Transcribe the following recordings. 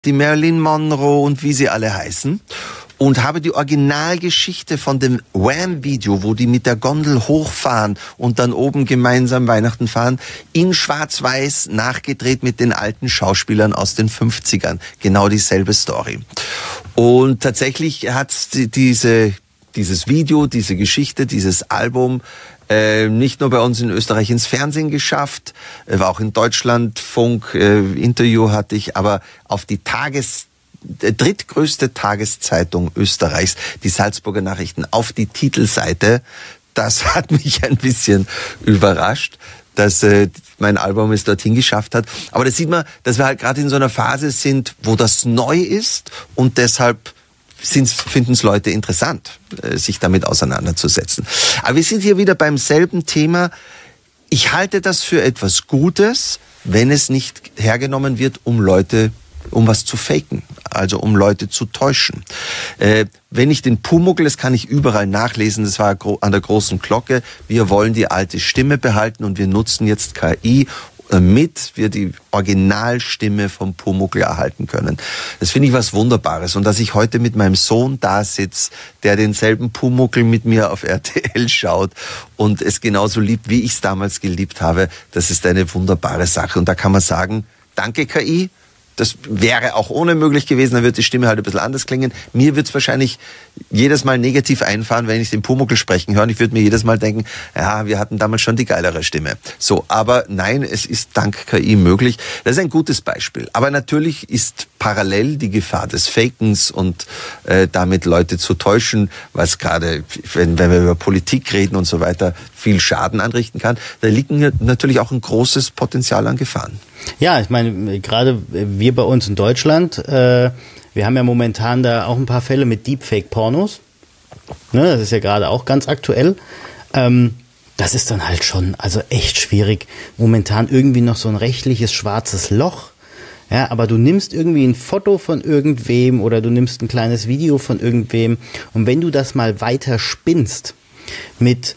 die Marilyn Monroe und wie sie alle heißen. Und habe die Originalgeschichte von dem Wham-Video, wo die mit der Gondel hochfahren und dann oben gemeinsam Weihnachten fahren, in Schwarz-Weiß nachgedreht mit den alten Schauspielern aus den 50ern. Genau dieselbe Story. Und tatsächlich hat dieses Video, diese Geschichte, dieses Album nicht nur bei uns in Österreich ins Fernsehen geschafft, war auch in Deutschland, Funk, Interview hatte ich, aber auf die drittgrößte Tageszeitung Österreichs, die Salzburger Nachrichten, auf die Titelseite. Das hat mich ein bisschen überrascht, dass mein Album es dorthin geschafft hat. Aber da sieht man, dass wir halt gerade in so einer Phase sind, wo das neu ist und deshalb finden es Leute interessant, sich damit auseinanderzusetzen. Aber wir sind hier wieder beim selben Thema. Ich halte das für etwas Gutes, wenn es nicht hergenommen wird, um was zu faken, also um Leute zu täuschen. Wenn ich den Pumuckl, das kann ich überall nachlesen, das war an der großen Glocke, wir wollen die alte Stimme behalten und wir nutzen jetzt KI, damit wir die Originalstimme vom Pumuckl erhalten können. Das finde ich was Wunderbares. Und dass ich heute mit meinem Sohn da sitze, der denselben Pumuckl mit mir auf RTL schaut und es genauso liebt, wie ich es damals geliebt habe, das ist eine wunderbare Sache. Und da kann man sagen, danke KI. Das wäre auch ohne möglich gewesen, dann wird die Stimme halt ein bisschen anders klingen. Mir wird es wahrscheinlich jedes Mal negativ einfahren, wenn ich den Pumuckl sprechen höre. Ich würde mir jedes Mal denken, ja, wir hatten damals schon die geilere Stimme. So, aber nein, es ist dank KI möglich. Das ist ein gutes Beispiel. Aber natürlich ist parallel die Gefahr des Fakens und damit Leute zu täuschen, was gerade, wenn wir über Politik reden und so weiter, viel Schaden anrichten kann. Da liegt natürlich auch ein großes Potenzial an Gefahren. Ja, ich meine, gerade wir bei uns in Deutschland, wir haben ja momentan da auch ein paar Fälle mit Deepfake-Pornos. Ne, das ist ja gerade auch ganz aktuell. Das ist dann halt schon, also echt schwierig. Momentan irgendwie noch so ein rechtliches schwarzes Loch. Ja, aber du nimmst irgendwie ein Foto von irgendwem oder du nimmst ein kleines Video von irgendwem und wenn du das mal weiter spinnst mit,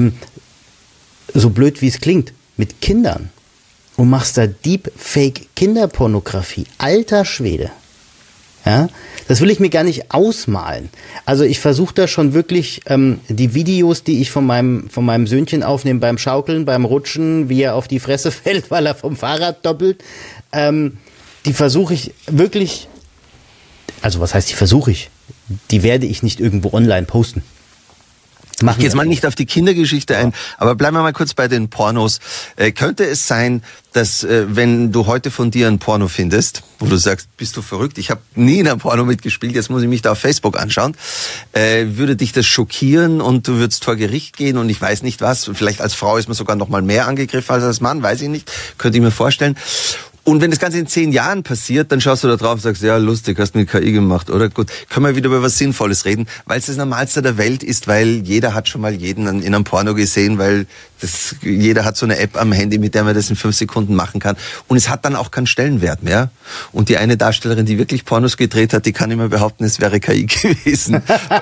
so blöd wie es klingt, mit Kindern, und machst da Deepfake-Kinderpornografie. Alter Schwede. Ja, das will ich mir gar nicht ausmalen. Also ich versuche da schon wirklich die Videos, die ich von meinem Söhnchen aufnehme beim Schaukeln, beim Rutschen, wie er auf die Fresse fällt, weil er vom Fahrrad doppelt, die versuche ich wirklich, also was heißt die versuche ich? Die werde ich nicht irgendwo online posten. Ich gehe jetzt mal nicht auf die Kindergeschichte ein, aber bleiben wir mal kurz bei den Pornos. Könnte es sein, dass wenn du heute von dir ein Porno findest, wo du sagst, bist du verrückt, ich habe nie in einem Porno mitgespielt, jetzt muss ich mich da auf Facebook anschauen, würde dich das schockieren und du würdest vor Gericht gehen und ich weiß nicht was, vielleicht als Frau ist man sogar noch mal mehr angegriffen als Mann, weiß ich nicht, könnte ich mir vorstellen. Und wenn das Ganze in 10 Jahren passiert, dann schaust du da drauf und sagst, ja, lustig, hast mit KI gemacht, oder? Gut, können wir wieder über was Sinnvolles reden, weil es das Normalste der Welt ist, weil jeder hat schon mal jeden in einem Porno gesehen, weil jeder hat so eine App am Handy, mit der man das in 5 Sekunden machen kann. Und es hat dann auch keinen Stellenwert mehr. Und die eine Darstellerin, die wirklich Pornos gedreht hat, die kann immer behaupten, es wäre KI gewesen.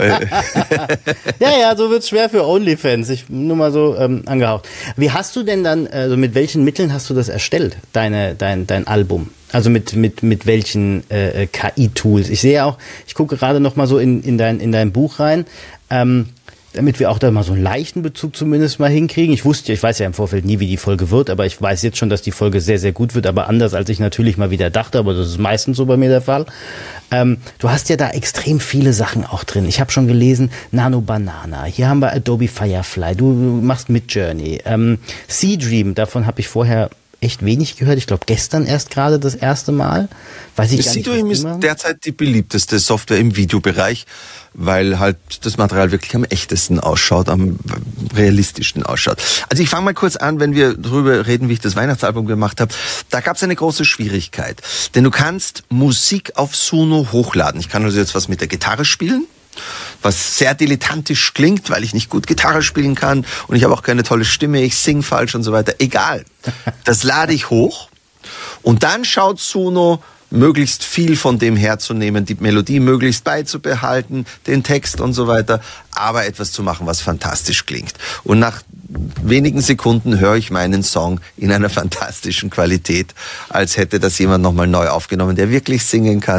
Ja, so wird's schwer für OnlyFans. Ich nur mal so angehaucht. Wie hast du denn dann, also mit welchen Mitteln hast du das erstellt, dein Album? Also mit welchen KI-Tools? Ich sehe auch, ich gucke gerade noch mal so in dein Buch rein, damit wir auch da mal so einen leichten Bezug zumindest mal hinkriegen. Ich weiß ja im Vorfeld nie, wie die Folge wird, aber ich weiß jetzt schon, dass die Folge sehr, sehr gut wird, aber anders, als ich natürlich mal wieder dachte, aber das ist meistens so bei mir der Fall. Du hast ja da extrem viele Sachen auch drin. Ich habe schon gelesen, Nano Banana, hier haben wir Adobe Firefly, du machst Midjourney, Seedream, davon habe ich vorher echt wenig gehört. Ich glaube, gestern erst gerade das erste Mal. Weiß ich gar nicht. Seedream ist derzeit die beliebteste Software im Videobereich, weil halt das Material wirklich am echtesten ausschaut, am realistischsten ausschaut. Also ich fange mal kurz an, wenn wir drüber reden, wie ich das Weihnachtsalbum gemacht habe. Da gab es eine große Schwierigkeit. Denn du kannst Musik auf Suno hochladen. Ich kann also jetzt was mit der Gitarre spielen, was sehr dilettantisch klingt, weil ich nicht gut Gitarre spielen kann und ich habe auch keine tolle Stimme, ich sing falsch und so weiter. Egal. Das lade ich hoch und dann schaut Suno, möglichst viel von dem herzunehmen, die Melodie möglichst beizubehalten, den Text und so weiter, aber etwas zu machen, was fantastisch klingt. Und nach wenigen Sekunden höre ich meinen Song in einer fantastischen Qualität, als hätte das jemand nochmal neu aufgenommen, der wirklich singen kann.